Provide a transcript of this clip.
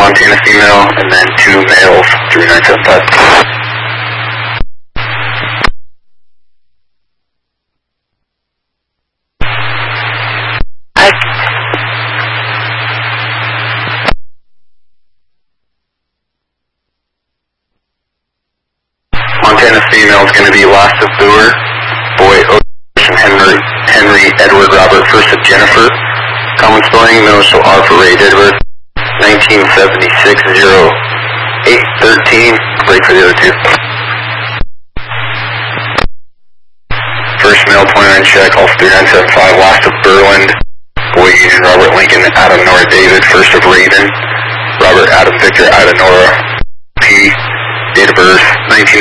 Montana female, and then 2 males, 3975. Montana female is going to be last of Boer, boy Ocean Henry Edward Robert, first of Jennifer. Common spelling, middle initial R for Ray Edward, 1976-08-13, break for the other 2. First male pointer in check, also 3975, last of Berland, boy Union Robert Lincoln, Adam Nora David, first of Raven, Robert Adam Victor, Ada Nora P, date of birth, 19